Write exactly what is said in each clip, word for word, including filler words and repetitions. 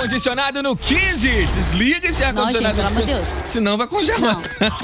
ar-condicionado no quinze. Desliga esse ar-condicionado. Não, gente, pelo amor de Deus. Senão vai congelar.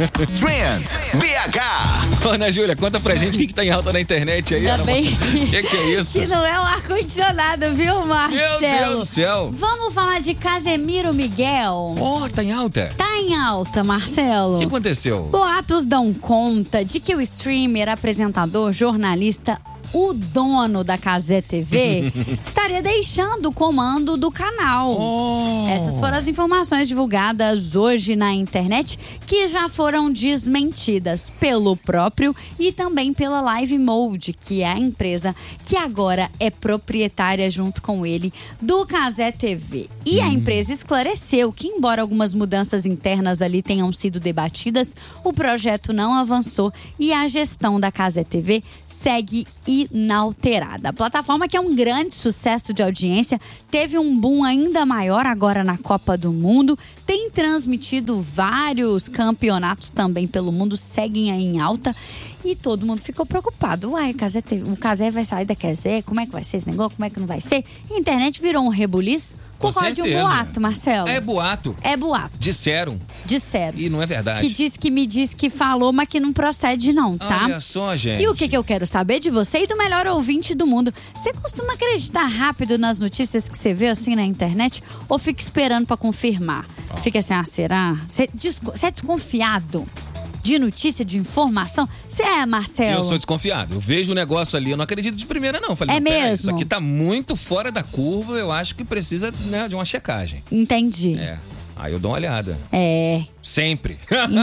Trend B H. Ana Júlia, conta pra gente o que, que tá em alta na internet aí. Ainda bem. O que, que é isso? Que não é o ar-condicionado, viu, Marcelo? Meu Deus do céu. Vamos falar de Casemiro Miguel. Oh, tá em alta? Tá em alta, Marcelo. O que aconteceu? Boatos dão conta de que o streamer, apresentador, jornalista, o dono da Cazé T V estaria deixando o comando do canal. Oh. Essas foram as informações divulgadas hoje na internet, que já foram desmentidas pelo próprio e também pela Live Mode, que é a empresa que agora é proprietária junto com ele do Cazé T V. E hum. a empresa esclareceu que, embora algumas mudanças internas ali tenham sido debatidas, o projeto não avançou e a gestão da Cazé T V segue inalterada. A plataforma, que é um grande sucesso de audiência, teve um boom ainda maior agora na Copa do Mundo, tem transmitido vários campeonatos também pelo mundo, seguem aí em alta e todo mundo ficou preocupado. Uai, o Cazé vai sair da Cazé? Como é que vai ser esse negócio? Como é que não vai ser? A internet virou um rebuliço. Com por causa de um certeza. boato, Marcelo. É boato. É boato. Disseram. Disseram. E não é verdade. Que diz que me diz que falou, mas que não procede não, tá? Olha só, gente. E o que, que eu quero saber de você e do melhor ouvinte do mundo? Você costuma acreditar rápido nas notícias que você vê assim na internet? Ou fica esperando pra confirmar? Oh. Fica assim, ah, será? Você é desconfiado de notícia, de informação? Você é, Marcelo? Eu sou desconfiado. Eu vejo o negócio ali, eu não acredito de primeira, não. Falei, é não, pera, mesmo? Isso aqui tá muito fora da curva, eu acho que precisa, né, de uma checagem. Entendi. É. Aí eu dou uma olhada. É. Sempre.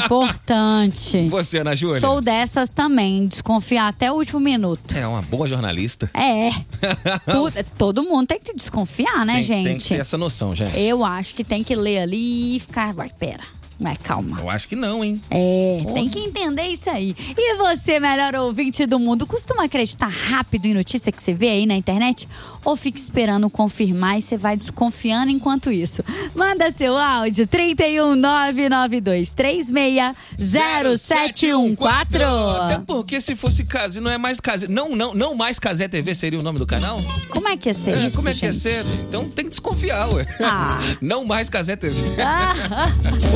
Importante. Você, Ana Júlia? Sou dessas também, desconfiar até o último minuto. É uma boa jornalista. É. Tudo, todo mundo tem que desconfiar, né, tem, gente? Tem que ter essa noção, gente. Eu acho que tem que ler ali e ficar, vai, pera. Vai, calma. Eu acho que não, hein? É, Porra. Tem que entender isso aí. E você, melhor ouvinte do mundo, costuma acreditar rápido em notícia que você vê aí na internet? Ou fica esperando confirmar e você vai desconfiando enquanto isso? Manda seu áudio, trinta e um, nove nove dois três seis zero sete um quatro. Até porque se fosse Cazé, não é mais Cazé. Não, não, não mais Cazé T V seria o nome do canal? Como é que ia ser é, isso, Como é que gente? ia ser? Então tem que desconfiar, ué. Ah. Não mais Cazé T V. Ah.